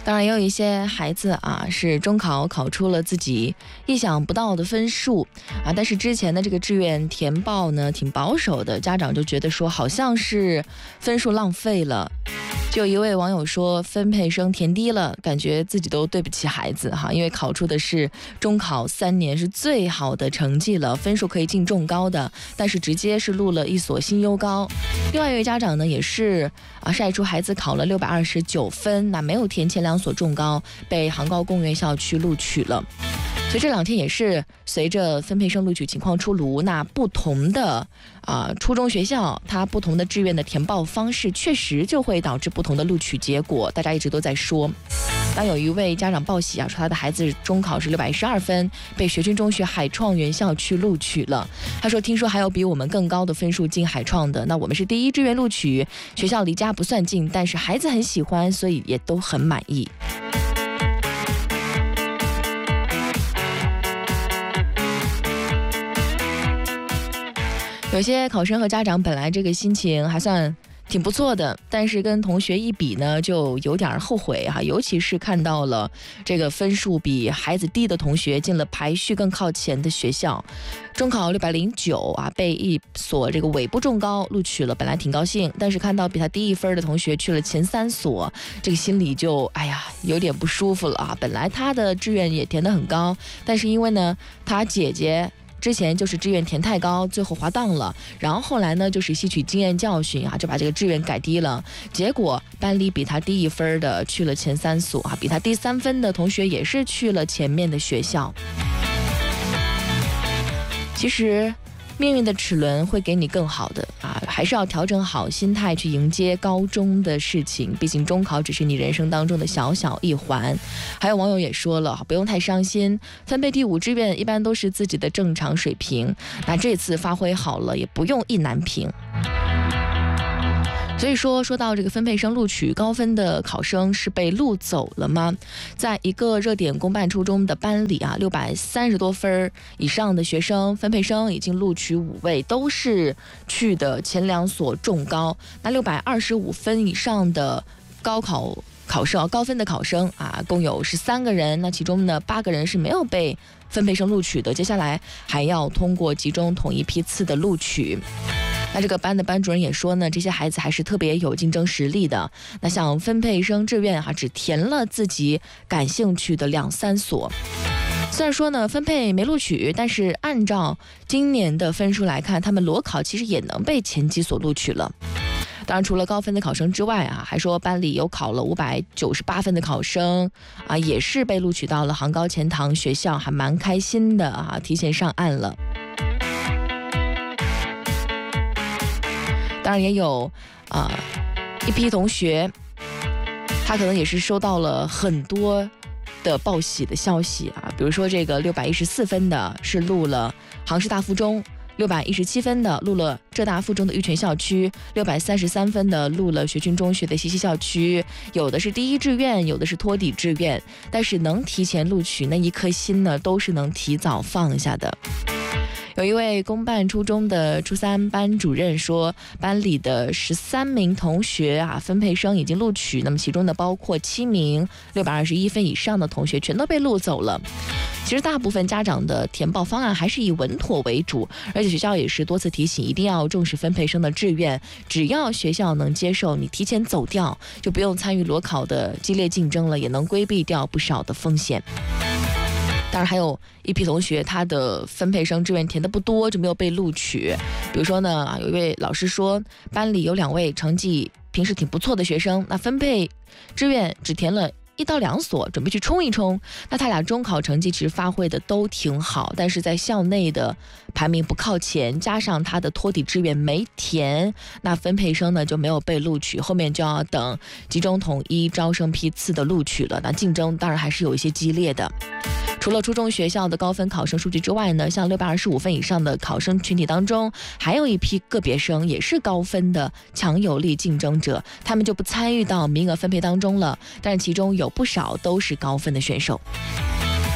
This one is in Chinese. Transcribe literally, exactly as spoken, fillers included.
当然也有一些孩子啊，是中考考出了自己意想不到的分数啊，但是之前的这个志愿填报呢挺保守的，家长就觉得说好像是分数浪费了。就有一位网友说，分配生填低了，感觉自己都对不起孩子哈，因为考出的是中考三年是最好的成绩了，分数可以进重高的，但是直接是录了一所新优高。另外一位家长呢，也是啊晒出孩子考了六百二十九分，那没有填前两所重高，被杭高公园校区录取了。所以这两天也是随着分配生录取情况出炉，那不同的啊、呃、初中学校，它不同的志愿的填报方式，确实就会导致不同的录取结果。大家一直都在说，当有一位家长报喜啊，说他的孩子中考是六百一十二分，被学军中学海创园校区录取了。他说，听说还有比我们更高的分数进海创的，那我们是第一志愿录取，学校离家不算近，但是孩子很喜欢，所以也都很满意。有些考生和家长本来这个心情还算挺不错的，但是跟同学一比呢，就有点后悔哈。尤其是看到了这个分数比孩子低的同学进了排序更靠前的学校，中考六百零九啊，被一所这个尾部重高录取了，本来挺高兴，但是看到比他低一分的同学去了前三所，这个心里就哎呀有点不舒服了啊。本来他的志愿也填得很高，但是因为呢他姐姐之前就是志愿填太高，最后滑档了，然后后来呢就是吸取经验教训啊，就把这个志愿改低了，结果班里比他低一分的去了前三所啊，比他低三分的同学也是去了前面的学校。其实命运的齿轮会给你更好的啊，还是要调整好心态去迎接高中的事情，毕竟中考只是你人生当中的小小一环。还有网友也说了，不用太伤心，分配第五志愿一般都是自己的正常水平，那这次发挥好了，也不用意难平。所以说，说到这个分配生录取高分的考生是被录走了吗？在一个热点公办初中的班里啊，六百三十多分以上的学生，分配生已经录取五位，都是去的前两所重高。那六百二十五分以上的高考考生，高分的考生啊，共有十三个人，那其中呢八个人是没有被分配生录取的，接下来还要通过集中统一批次的录取。那这个班的班主任也说呢，这些孩子还是特别有竞争实力的。那像分配生志愿哈、啊，只填了自己感兴趣的两三所。虽然说呢分配没录取，但是按照今年的分数来看，他们裸考其实也能被前几所录取了。当然，除了高分的考生之外啊，还说班里有考了五百九十八分的考生啊，也是被录取到了杭高钱塘学校，还蛮开心的啊，提前上岸了。当然也有啊、呃、一批同学，他可能也是收到了很多的报喜的消息啊，比如说这个六百一十四分的是录了杭师大附中，六百一十七分的录了浙大附中的玉泉校区，六百三十三分的录了学军中学的西溪校区，有的是第一志愿，有的是托底志愿，但是能提前录取那一颗心呢，都是能提早放下的。有一位公办初中的初三班主任说，班里的十三名同学啊，分配生已经录取，那么其中呢包括七名六百二十一分以上的同学全都被录走了。其实大部分家长的填报方案还是以稳妥为主，而且学校也是多次提醒一定要重视分配生的志愿，只要学校能接受你提前走掉，就不用参与裸考的激烈竞争了，也能规避掉不少的风险。当然还有一批同学，他的分配生志愿填的不多，就没有被录取。比如说呢，有一位老师说，班里有两位成绩平时挺不错的学生，那分配志愿只填了一到两所，准备去冲一冲。那他俩中考成绩其实发挥的都挺好，但是在校内的排名不靠前，加上他的托底志愿没填，那分配生呢就没有被录取，后面就要等集中统一招生批次的录取了。那竞争当然还是有一些激烈的。除了初中学校的高分考生数据之外呢，像六百二十五分以上的考生群体当中，还有一批个别生也是高分的强有力竞争者，他们就不参与到名额分配当中了，但是其中有不少都是高分的选手。